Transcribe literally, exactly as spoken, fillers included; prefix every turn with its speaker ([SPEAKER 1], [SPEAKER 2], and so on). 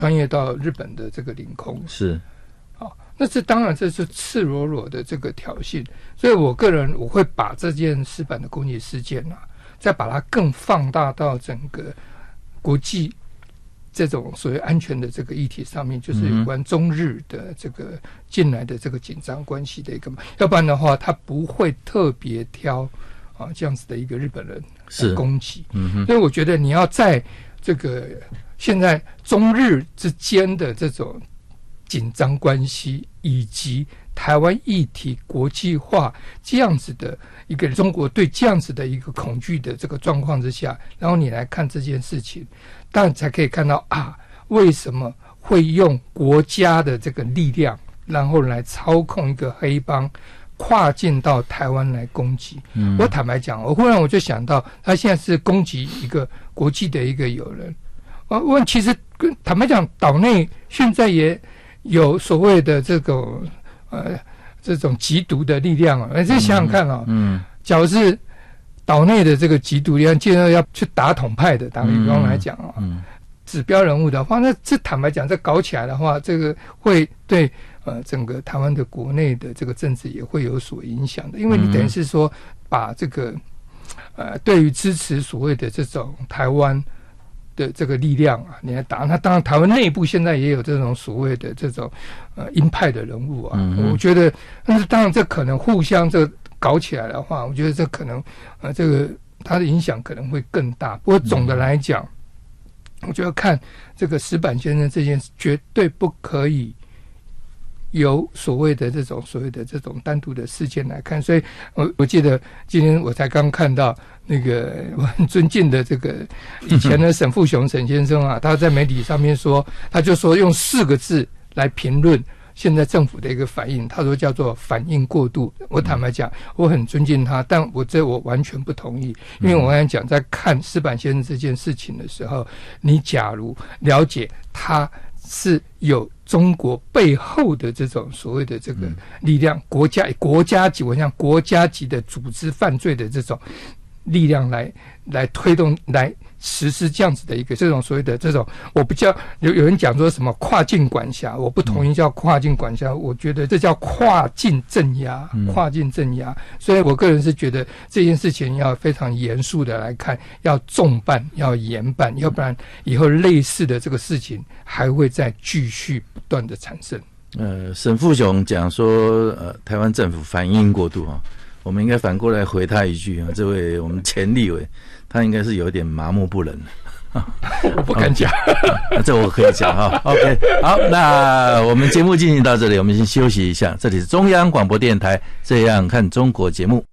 [SPEAKER 1] 穿越到日本的这个领空。
[SPEAKER 2] 是，
[SPEAKER 1] 好，那这当然这是赤裸裸的这个挑衅，所以我个人我会把这件石板的攻击事件啊，再把它更放大到整个国际这种所谓安全的这个议题上面，就是有关中日的这个近来的这个紧张关系的一个，要不然的话，他不会特别挑啊这样子的一个日本人来攻击。嗯，所以我觉得你要在这个现在中日之间的这种紧张关系，以及台湾议题国际化这样子的一个中国对这样子的一个恐惧的这个状况之下，然后你来看这件事情，当然才可以看到啊，为什么会用国家的这个力量，然后来操控一个黑帮跨境到台湾来攻击。嗯，我坦白讲，我忽然我就想到，他现在是攻击一个国际的一个友人。我问，其实坦白讲，岛内现在也有所谓的这种呃这种缉毒的力量啊，你再想想看啊，嗯，假如是岛内的这个缉毒力量，接着要去打统派的，打比方来讲啊，嗯，指标人物的话，那这坦白讲，这搞起来的话，这个会对呃整个台湾的国内的这个政治也会有所影响的，因为你等于是说把这个呃对于支持所谓的这种台湾的这个力量啊，你来打那，当然台湾内部现在也有这种所谓的这种呃鹰派的人物啊，嗯、我觉得，但是当然这可能互相这搞起来的话，我觉得这可能呃这个它的影响可能会更大。不过总的来讲，嗯、我觉得看这个石板先生这件事，绝对不可以由所谓的这种所谓的这种单独的事件来看。所以我我记得今天我才刚看到。那个我很尊敬的这个以前的沈富雄沈先生啊，他在媒体上面说，他就说用四个字来评论现在政府的一个反应，他说叫做反应过度。我坦白讲，我很尊敬他，但我这我完全不同意，因为我刚才讲，在看石板先生这件事情的时候，你假如了解他是有中国背后的这种所谓的这个力量，国家国家级，我想国家级的组织犯罪的这种力量来来推动来实施这样子的一个这种所谓的这种，我不叫有有人讲说什么跨境管辖，我不同意叫跨境管辖，我觉得这叫跨境镇压，跨境镇压。所以我个人是觉得这件事情要非常严肃的来看，要重办，要严办，要不然以后类似的这个事情还会再继续不断的产生。
[SPEAKER 2] 呃，沈富雄讲说，呃，台湾政府反应过度啊。我们应该反过来回他一句啊，这位我们前立委，他应该是有点麻木不仁了。
[SPEAKER 1] 我不敢讲，
[SPEAKER 2] 这我可以讲哈。OK， 好，那我们节目进行到这里，我们先休息一下。这里是中央广播电台《这样看中国》节目。